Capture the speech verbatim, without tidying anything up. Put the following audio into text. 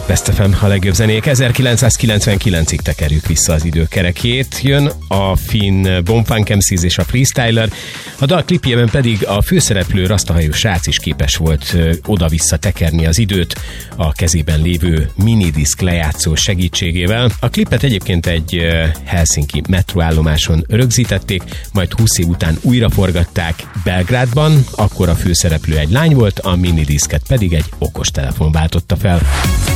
Best ef em, a legjobb zenék. ezerkilencszázkilencvenkilencig tekerjük vissza az időkerekét. Jön a finn Bombfunk em cés és a Freestyler. A dal klipjében pedig a főszereplő rasztahajú srác is képes volt oda-vissza tekerni az időt a kezében lévő minidisk lejátszó segítségével. A klipet egyébként egy helsinki metroállomáson rögzítették, majd húsz év után újra forgatták Belgrádban, akkor a főszereplő egy lány volt, a minidisket pedig egy okostelefon váltotta fel.